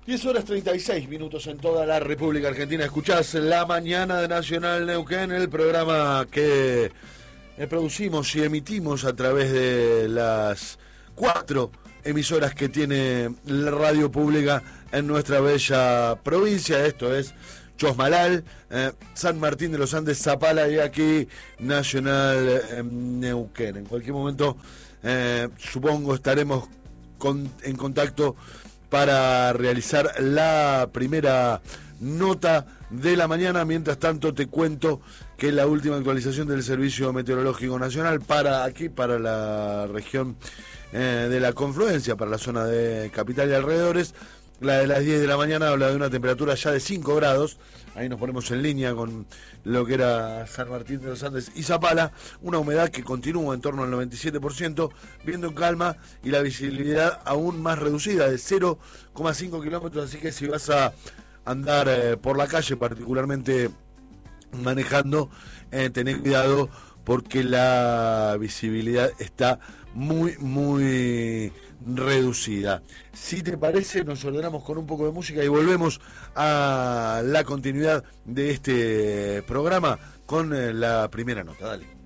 10:36 en toda la República Argentina. Escuchás La Mañana de Nacional Neuquén, el programa que producimos y emitimos a través de las 4 emisoras que tiene la radio pública en nuestra bella provincia. Esto es Chosmalal, San Martín de los Andes, Zapala y aquí Nacional Neuquén. En cualquier momento, supongo, estaremos en contacto para realizar la primera nota de la mañana. Mientras tanto, te cuento que la última actualización del Servicio Meteorológico Nacional para aquí, para la región de la confluencia, para la zona de Capital y alrededores, la de las 10 de la mañana habla de una temperatura ya de 5 grados. Ahí nos ponemos en línea con lo que era San Martín de los Andes y Zapala. Una humedad que continúa en torno al 97%, viento en calma y la visibilidad aún más reducida, de 0,5 kilómetros. Así que si vas a andar por la calle, particularmente manejando, tened cuidado porque la visibilidad está muy reducida. Si te parece, nos ordenamos con un poco de música y volvemos a la continuidad de este programa con la primera nota. Dale.